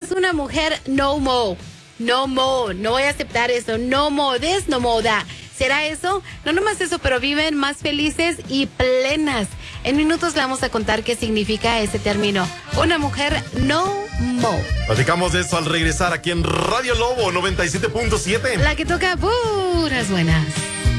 es una mujer no more. No more, no voy a aceptar eso. No more this, no more that. ¿Será eso? No nomás eso, pero viven más felices y plenas. En minutos le vamos a contar qué significa ese término. Una mujer no more. Platicamos de eso al regresar aquí en Radio Lobo 97.7. La que toca puras buenas.